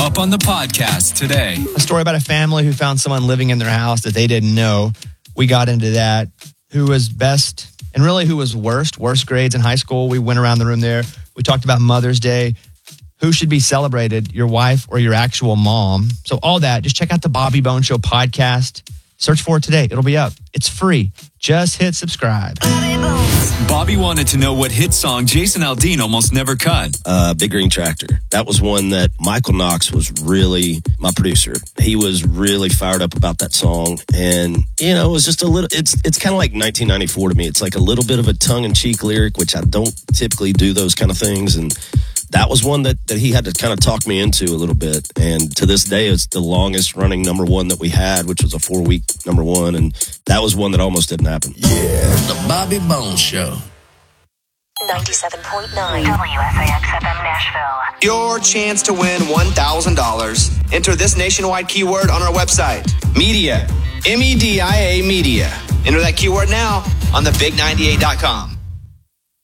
up on the podcast today. A story about a family who found someone living in their house that they didn't know. We got into that. Who was best and really who was worst grades in high school. We went around the room there. We talked about Mother's Day. Who should be celebrated, your wife or your actual mom? So all that, just check out the Bobby Bones Show podcast. Search for it today. It'll be up. It's free. Just hit subscribe. Bobby wanted to know what hit song Jason Aldean almost never cut. Big Green Tractor. That was one that Michael Knox was really my producer. He was really fired up about that song. And, you know, it was just a little, it's kind of like 1994 to me. It's like a little bit of a tongue-in-cheek lyric, which I don't typically do those kind of things. And that was one that he had to kind of talk me into a little bit. And to this day, it's the longest running number one that we had, which was a 4-week number one. And that was one that almost didn't happen. Yeah. The Bobby Bones Show. 97.9 WSIX-FM Nashville. Your chance to win $1,000. Enter this nationwide keyword on our website. Media. MEDIA Media. Enter that keyword now on thebig98.com.